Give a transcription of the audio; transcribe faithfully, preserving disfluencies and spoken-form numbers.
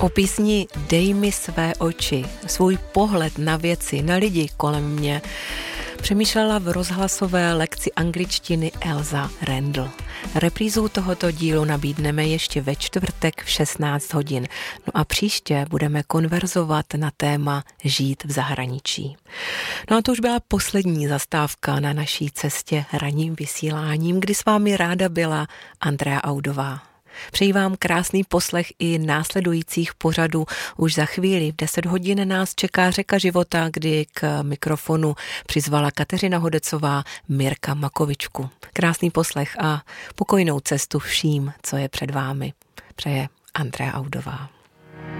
O písni Dej mi své oči, svůj pohled na věci, na lidi kolem mě, přemýšlela v rozhlasové lekci angličtiny Elsa Randall. Reprízu tohoto dílu nabídneme ještě ve čtvrtek v šestnáct hodin. No a příště budeme konverzovat na téma žít v zahraničí. No a to už byla poslední zastávka na naší cestě ranním vysíláním, kdy s vámi ráda byla Andrea Audová. Přeji vám krásný poslech i následujících pořadů. Už za chvíli v deset hodin nás čeká Řeka života, kdy k mikrofonu přizvala Kateřina Hodecová Mirka Makovičku. Krásný poslech a pokojnou cestu vším, co je před vámi. Přeje Andrea Audová.